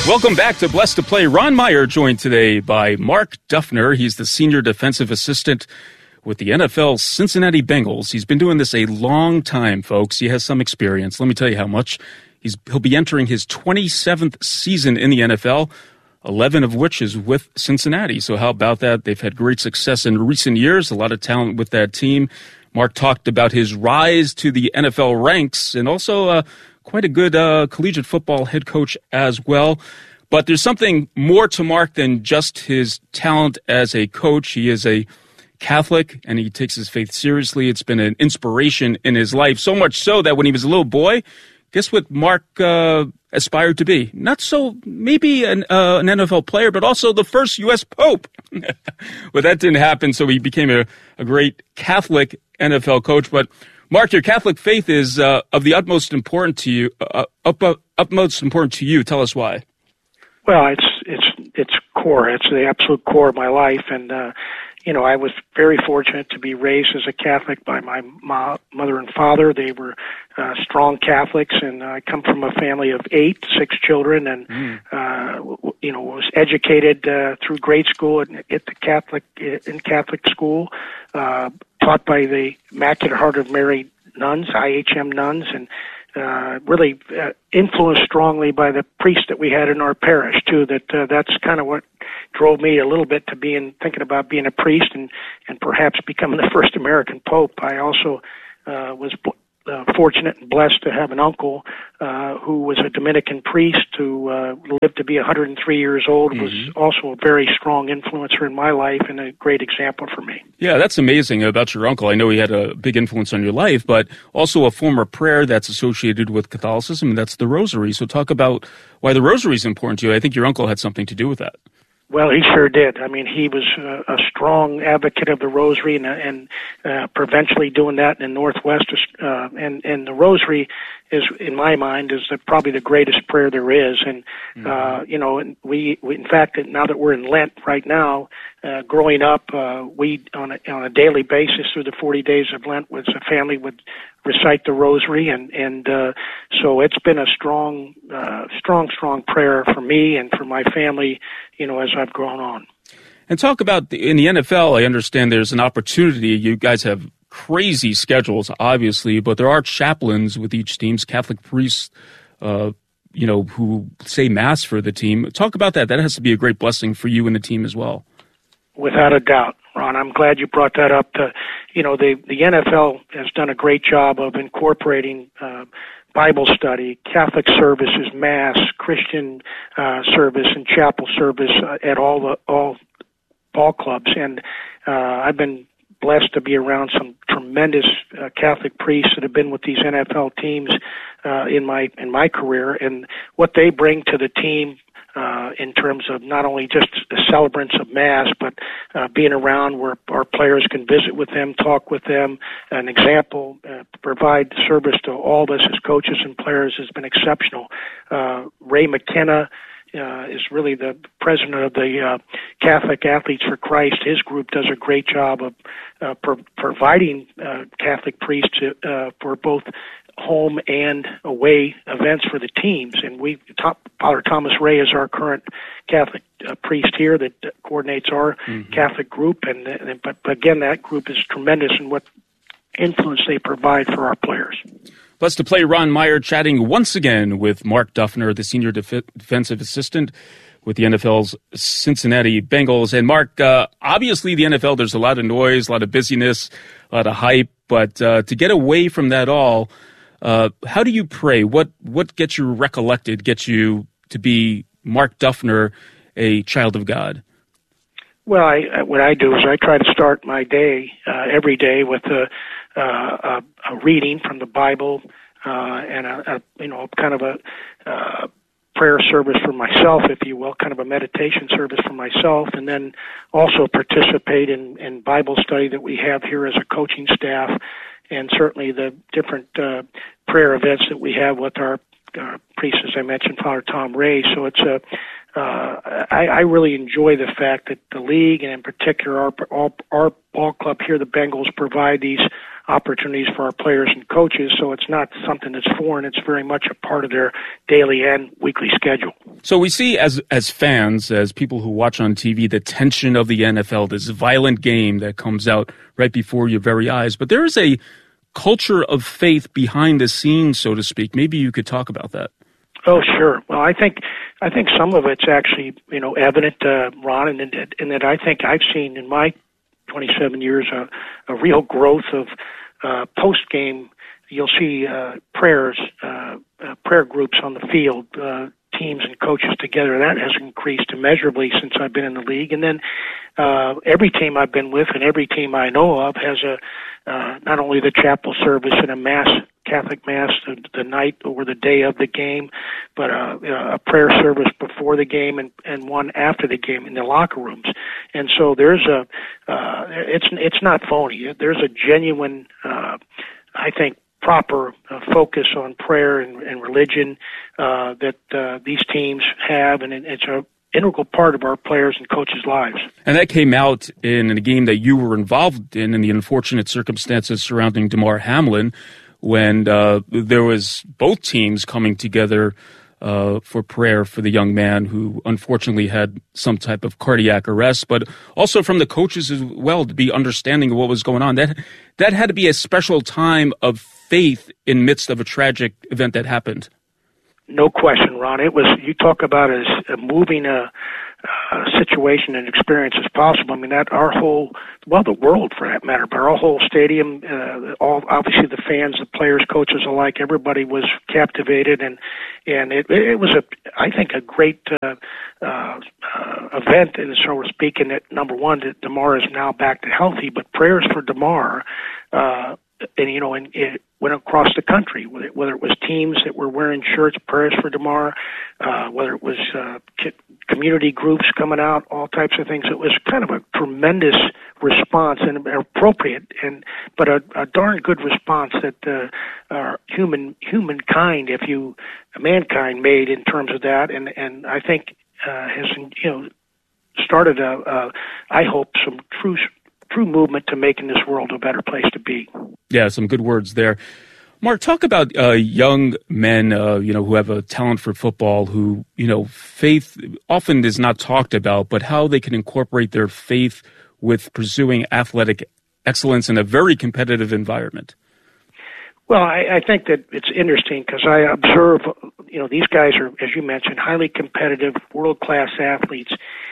Welcome back to Blessed to Play. Ron Meyer joined today by Mark Duffner. He's the senior defensive assistant with the NFL Cincinnati Bengals. He's been doing this a long time, folks. He has some experience. Let me tell you how much. He'll be entering his 27th season in the NFL, 11 of which is with Cincinnati. So how about that? They've had great success in recent years, a lot of talent with that team. Mark talked about his rise to the NFL ranks and also quite a good collegiate football head coach as well. But there's something more to Mark than just his talent as a coach. He is a Catholic, and he takes his faith seriously. It's been an inspiration in his life, so much so that when he was a little boy, guess what Mark aspired to be? Not so maybe an NFL player, but also the first U.S. Pope. Well, that didn't happen, so he became a great Catholic NFL coach. But Mark, your Catholic faith is of the utmost importance to you. Utmost important to you. Tell us why. Well, it's core. It's the absolute core of my life, and I was very fortunate to be raised as a Catholic by my mother and father. They were strong Catholics, and I come from a family of 6 children, and was educated through grade school in Catholic school, taught by the Immaculate Heart of Mary nuns, IHM nuns, and really influenced strongly by the priest that we had in our parish too. That's kind of what drove me a little bit to thinking about being a priest and perhaps becoming the first American Pope. I also was fortunate and blessed to have an uncle who was a Dominican priest who lived to be 103 years old, was also a very strong influencer in my life and a great example for me. Yeah, that's amazing about your uncle. I know he had a big influence on your life, but also a form of prayer that's associated with Catholicism, and that's the Rosary. So talk about why the Rosary is important to you. I think your uncle had something to do with that. Well, he sure did. I mean, he was a strong advocate of the Rosary and provincially doing that in the Northwest. And the Rosary is, in my mind, probably the greatest prayer there is. And, we in fact, now that we're in Lent right now, growing up, we, on a daily basis through the 40 days of Lent, as a family would recite the Rosary. And so it's been a strong prayer for me and for my family, as I've grown on. And talk about in the NFL, I understand there's an opportunity. You guys have crazy schedules, obviously, but there are chaplains with each team's Catholic priests, who say Mass for the team. Talk about that. That has to be a great blessing for you and the team as well. Without a doubt, Ron. I'm glad you brought that up. The NFL has done a great job of incorporating Bible study, Catholic services, Mass, Christian service, and chapel service at all ball clubs. And I've been blessed to be around some tremendous Catholic priests that have been with these NFL teams in my career, and what they bring to the team in terms of not only just the celebrants of Mass, but being around where our players can visit with them, talk with them. An example, provide service to all of us as coaches and players has been exceptional. Ray McKenna is really the president of the Catholic Athletes for Christ. His group does a great job of providing Catholic priests for both home and away events for the teams. And Father Thomas Ray is our current Catholic priest here that coordinates our Catholic group. But again, that group is tremendous in what influence they provide for our players. Blessed to Play, Ron Meyer chatting once again with Mark Duffner, the senior defensive assistant with the NFL's Cincinnati Bengals. And Mark, obviously the NFL, there's a lot of noise, a lot of busyness, a lot of hype, but to get away from that all, how do you pray? What gets you recollected, gets you to be Mark Duffner, a child of God? Well, what I do is I try to start my day every day with a reading from the Bible and kind of a prayer service for myself, if you will, kind of a meditation service for myself, and then also participate in Bible study that we have here as a coaching staff, and certainly the different prayer events that we have with our priest, as I mentioned, Father Tom Ray. So it's I really enjoy the fact that the league, and in particular our ball club here, the Bengals, provide these opportunities for our players and coaches. So it's not something that's foreign. It's very much a part of their daily and weekly schedule. So we see as fans, as people who watch on TV, the tension of the NFL, this violent game that comes out right before your very eyes. But there is a culture of faith behind the scenes, so to speak. Maybe you could talk about that. Oh, sure. Well, I think some of it's actually, evident, Ron, and that I think I've seen in my 27 years a real growth of post-game. You'll see prayer groups on the field, teams and coaches together. That has increased immeasurably since I've been in the league. And then every team I've been with and every team I know of has not only the chapel service and a Catholic Mass the night or the day of the game, but a prayer service before the game and one after the game in the locker rooms. And so there's it's not phony. There's a genuine, I think, proper focus on prayer and religion that these teams have, and it's an integral part of our players and coaches' lives. And that came out in a game that you were involved in the unfortunate circumstances surrounding Damar Hamlin, when there was both teams coming together for prayer for the young man who unfortunately had some type of cardiac arrest, but also from the coaches as well to be understanding of what was going on. That had to be a special time of faith in midst of a tragic event that happened. No question, Ron. It was, you talk about as moving a situation and experience as possible. I mean, that our whole, the world for that matter, but our whole stadium, obviously the fans, the players, coaches alike, everybody was captivated, and it was I think a great event, and so we're speaking that number one, that Damar is now back to healthy, but prayers for Damar, and it went across the country, whether it was teams that were wearing shirts, prayers for Damar, whether it was community groups coming out, all types of things. It was kind of a tremendous response and appropriate, but a darn good response that mankind made in terms of that, and I think has started I hope some true movement to making this world a better place to be. Yeah, some good words there. Mark, talk about young men, who have a talent for football, who, faith often is not talked about, but how they can incorporate their faith with pursuing athletic excellence in a very competitive environment. Well, I think that it's interesting because I observe, these guys are, as you mentioned, highly competitive, world-class athletes.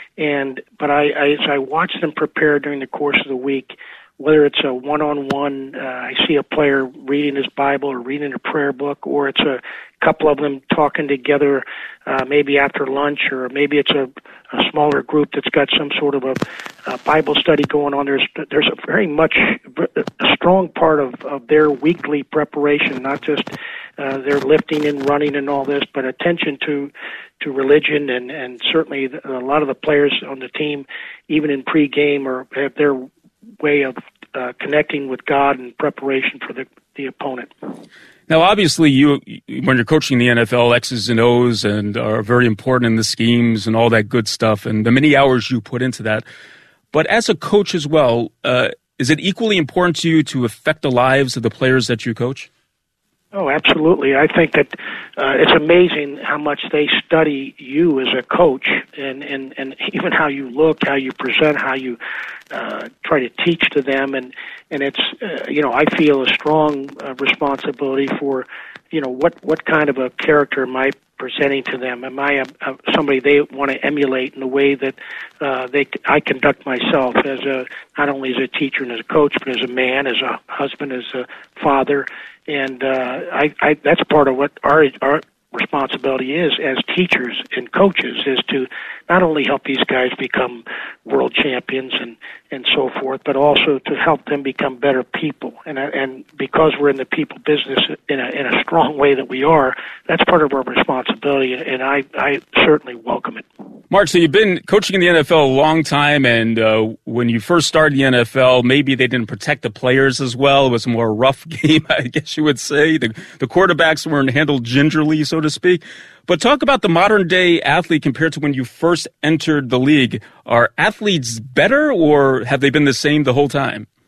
But as I watch them prepare during the course of the week, whether it's a one-on-one, I see a player reading his Bible or reading a prayer book, or it's a couple of them talking together, maybe after lunch, or maybe it's a smaller group that's got some sort of a Bible study going on. There's a very much a strong part of their weekly preparation, not just their lifting and running and all this, but attention to religion, and certainly a lot of the players on the team, even in pregame, have their way of connecting with God in preparation for the opponent. Now, obviously, when you're coaching the NFL, X's and O's and are very important in the schemes and all that good stuff, and the many hours you put into that. But as a coach as well, is it equally important to you to affect the lives of the players that you coach? Oh, absolutely. I think that it's amazing how much they study you as a coach, and even how you look, how you present, how you try to teach to them, and it's I feel a strong responsibility for what kind of a character am I presenting to them? Am I somebody they want to emulate in the way that I conduct myself as not only as a teacher and as a coach, but as a man, as a husband, as a father, and I that's part of what our responsibility is as teachers and coaches, is to not only help these guys become world champions and so forth, but also to help them become better people. And because we're in the people business in a strong way that we are, that's part of our responsibility, and I certainly welcome it. Mark, so you've been coaching in the NFL a long time, and when you first started the NFL, maybe they didn't protect the players as well. It was a more rough game, I guess you would say. The quarterbacks weren't handled gingerly, so to speak. But talk about the modern-day athlete compared to when you first entered the league. Are athletes better, or have they been the same the whole time?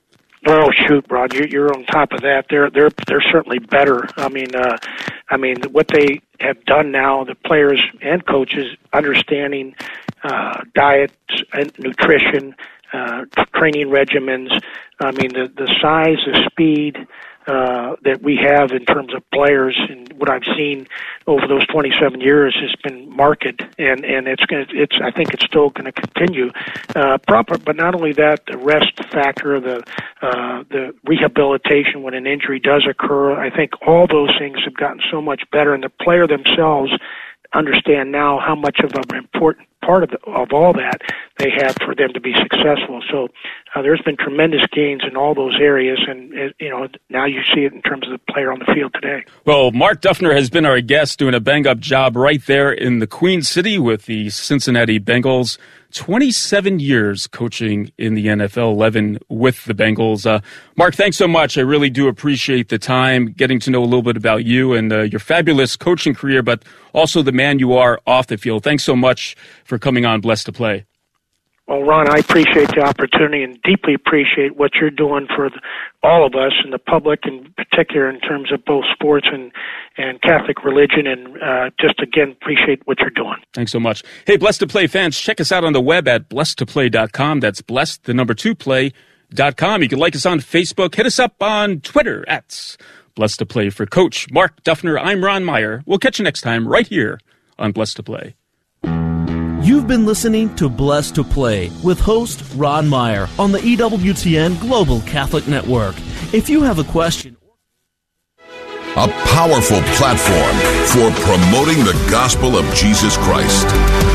Well, shoot, Rod, you're on top of that. They're certainly better. I mean, what they have done now, the players and coaches understanding diets and nutrition, training regimens. I mean, the size, the speed that we have in terms of players, and what I've seen over those 27 years has been marked, and I think it's still going to continue. But not only that, the rest factor, the rehabilitation when an injury does occur. I think all those things have gotten so much better, and the player themselves understand now how much of an important part of all that they have for them to be successful. So there's been tremendous gains in all those areas, and now you see it in terms of the player on the field today. Well, Mark Duffner has been our guest, doing a bang-up job right there in the Queen City with the Cincinnati Bengals. 27 years coaching in the NFL, 11 with the Bengals. Mark, thanks so much. I really do appreciate the time, getting to know a little bit about you and your fabulous coaching career, but also the man you are off the field. Thanks so much for coming on Blessed to Play. Well, Ron, I appreciate the opportunity and deeply appreciate what you're doing for all of us and the public, in particular in terms of both sports and Catholic religion, and just, again, appreciate what you're doing. Thanks so much. Hey, Blessed to Play fans, check us out on the web at blessedtoplay.com. That's blessed, the number 2 play.com. You can like us on Facebook. Hit us up on Twitter at Blessed to Play. For Coach Mark Duffner, I'm Ron Meyer. We'll catch you next time right here on Blessed to Play. You've been listening to Blessed to Play with host Ron Meyer on the EWTN Global Catholic Network. If you have a question, a powerful platform for promoting the gospel of Jesus Christ.